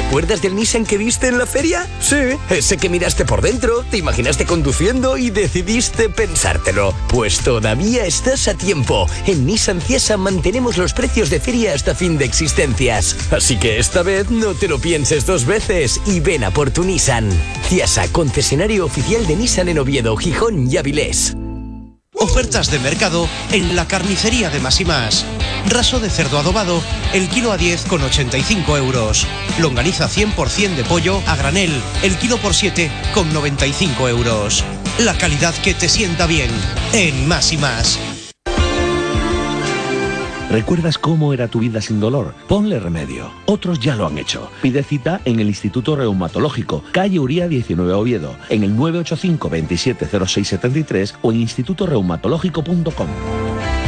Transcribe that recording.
¿Recuerdas del Nissan que viste en la feria? Sí, ese que miraste por dentro, te imaginaste conduciendo y decidiste pensártelo. Pues todavía estás a tiempo. En Nissan Ciesa mantenemos los precios de feria hasta fin de existencias. Así que esta vez no te lo pienses dos veces y ven a por tu Nissan. Ciesa, concesionario oficial de Nissan en Oviedo, Gijón y Avilés. Ofertas de mercado en la carnicería de Más y Más. Raso de cerdo adobado, el kilo a 10,85 euros. Longaniza 100% de pollo a granel, el kilo por 7,95 euros. La calidad que te sienta bien en Más y Más. ¿Recuerdas cómo era tu vida sin dolor? Ponle remedio. Otros ya lo han hecho. Pide cita en el Instituto Reumatológico, calle Uría 19 Oviedo, en el 985 27 06 73 o en institutoreumatológico.com.